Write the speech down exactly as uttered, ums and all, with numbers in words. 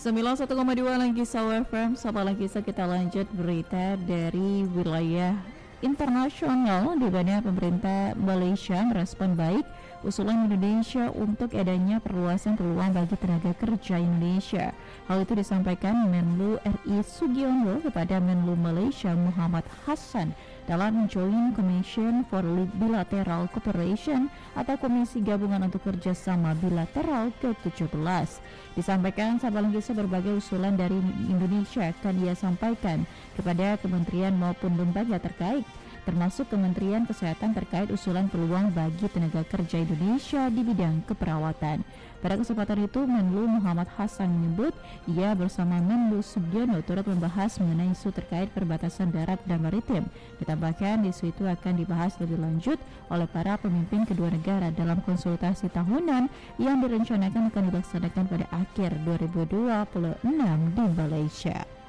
sembilan puluh satu koma dua Langkisau F M. Sapa Langkisau, kita lanjut berita dari wilayah internasional, di mana pemerintah Malaysia merespon baik usulan Indonesia untuk adanya perluasan peluang bagi tenaga kerja Indonesia. Hal itu disampaikan Menlu R I Sugiono kepada Menlu Malaysia Muhammad Hassan dalam Joint Commission for Bilateral Cooperation atau Komisi Gabungan untuk Kerjasama Bilateral ke tujuh belas. Disampaikan sahabat Langkisau, berbagai usulan dari Indonesia akan ia sampaikan kepada kementerian maupun lembaga terkait, termasuk Kementerian Kesehatan terkait usulan peluang bagi tenaga kerja Indonesia di bidang keperawatan. Pada kesempatan itu, Menlu Muhammad Hassan menyebut ia bersama Menlu Sugiono turut membahas mengenai isu terkait perbatasan darat dan maritim. Ditambahkan, isu itu akan dibahas lebih lanjut oleh para pemimpin kedua negara dalam konsultasi tahunan yang direncanakan akan dilaksanakan pada akhir dua ribu dua puluh enam di Malaysia.